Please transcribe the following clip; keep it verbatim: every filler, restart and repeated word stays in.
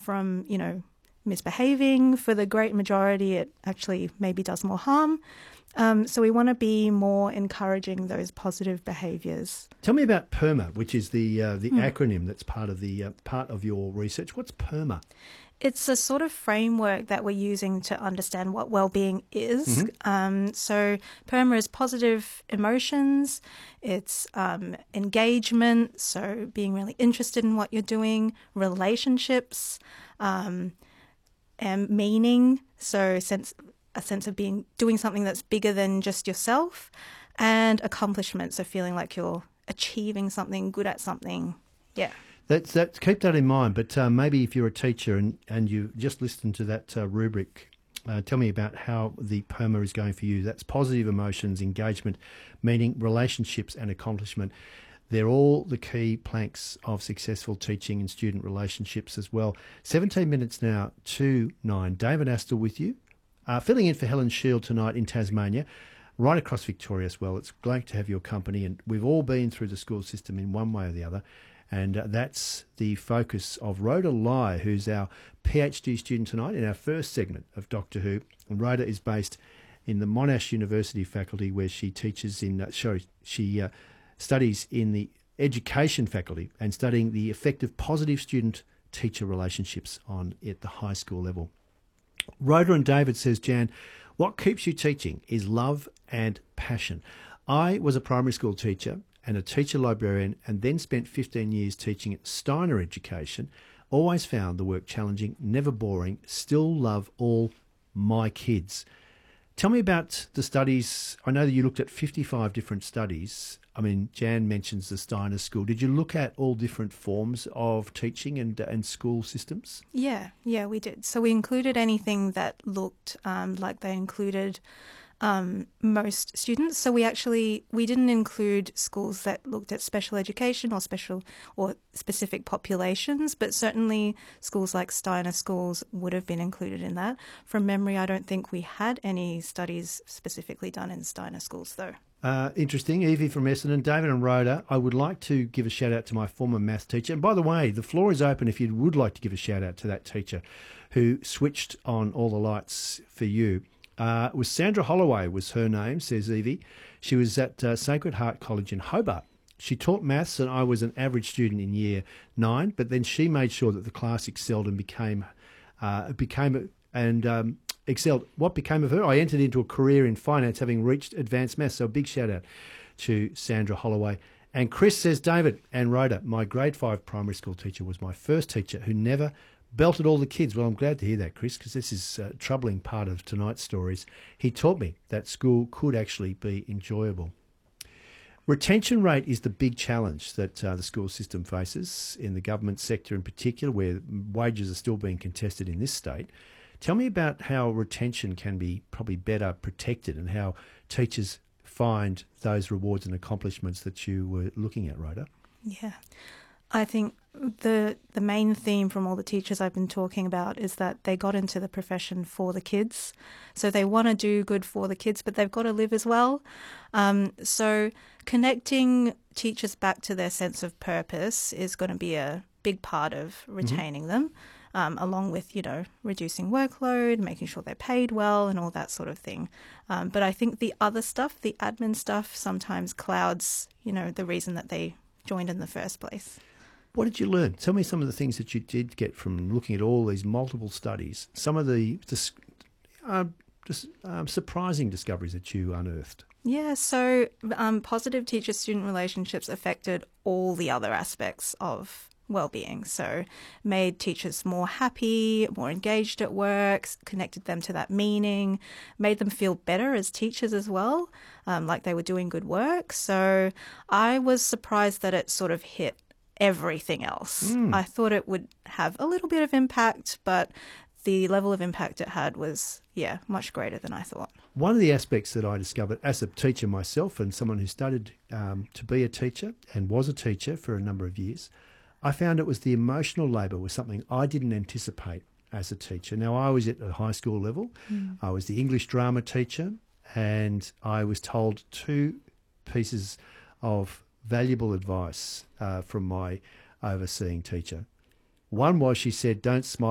from, you know, misbehaving. For the great majority, it actually maybe does more harm. Um, so we want to be more encouraging those positive behaviours. Tell me about PERMA, which is the uh, the Hmm. acronym that's part of the uh, part of your research. What's PERMA? It's a sort of framework that we're using to understand what well-being is. Mm-hmm. Um, so PERMA is positive emotions, it's um, engagement, so being really interested in what you're doing, relationships, um, and meaning, so sense a sense of being doing something that's bigger than just yourself, and accomplishment, so feeling like you're achieving something, good at something. Yeah. That's that. Keep that in mind. But uh, maybe if you're a teacher and, and you just listened to that uh, rubric, uh, tell me about how the PERMA is going for you. That's positive emotions, engagement, meaning, relationships, and accomplishment. They're all the key planks of successful teaching and student relationships as well. seventeen minutes now to nine. David Astle with you, uh, filling in for Helen Shield tonight in Tasmania, right across Victoria as well. It's great to have your company, and we've all been through the school system in one way or the other. And uh, that's the focus of Rhoda Lai, who's our PhD student tonight in our first segment of Doctor Who. And Rhoda is based in the Monash University faculty, where she teaches in, uh, sorry, she uh, studies in the education faculty and studying the effective positive student-teacher relationships on at the high school level. Rhoda and David says, Jan, what keeps you teaching is love and passion. I was a primary school teacher and a teacher librarian, and then spent fifteen years teaching at Steiner Education. Always found the work challenging, never boring, still love all my kids. Tell me about the studies. I know that you looked at fifty-five different studies. I mean, Jan mentions the Steiner School. Did you look at all different forms of teaching and and school systems? Yeah, yeah, we did. So we included anything that looked um, like they included Um, most students. So we actually, we didn't include schools that looked at special education or special or specific populations, but certainly schools like Steiner schools would have been included in that. From memory, I don't think we had any studies specifically done in Steiner schools though. Uh, interesting. Evie from Essendon, David and Rhoda, I would like to give a shout out to my former maths teacher. And by the way, the floor is open if you would like to give a shout out to that teacher who switched on all the lights for you. Uh, it was Sandra Holloway was her name, says Evie. She was at uh, Sacred Heart College in Hobart. She taught maths and I was an average student in year nine, but then she made sure that the class excelled and became, uh, became and um, excelled. What became of her? I entered into a career in finance having reached advanced maths, so a big shout out to Sandra Holloway. And Chris says, David and Rhoda, my grade five primary school teacher was my first teacher who never belted all the kids. Well, I'm glad to hear that, Chris, because this is a troubling part of tonight's stories. He taught me that school could actually be enjoyable. Retention rate is the big challenge that uh, the school system faces in the government sector in particular, where wages are still being contested in this state. Tell me about how retention can be probably better protected and how teachers find those rewards and accomplishments that you were looking at, Rhoda. Yeah. I think the the main theme from all the teachers I've been talking about is that they got into the profession for the kids. So they want to do good for the kids, but they've got to live as well. Um, so connecting teachers back to their sense of purpose is going to be a big part of retaining mm-hmm. them, um, along with, you know, reducing workload, making sure they're paid well and all that sort of thing. Um, but I think the other stuff, the admin stuff, sometimes clouds, you know, the reason that they joined in the first place. What did you learn? Tell me some of the things that you did get from looking at all these multiple studies, some of the uh, just, um, surprising discoveries that you unearthed. Yeah, so um, positive teacher-student relationships affected all the other aspects of well-being. So made teachers more happy, more engaged at work, connected them to that meaning, made them feel better as teachers as well, um, like they were doing good work. So I was surprised that it sort of hit everything else. Mm. I thought it would have a little bit of impact, but the level of impact it had was, yeah, much greater than I thought. One of the aspects that I discovered as a teacher myself and someone who studied um, to be a teacher and was a teacher for a number of years, I found it was the emotional labour was something I didn't anticipate as a teacher. Now, I was at a high school level. Mm. I was the English drama teacher, and I was told two pieces of valuable advice uh, from my overseeing teacher. One was she said, don't smile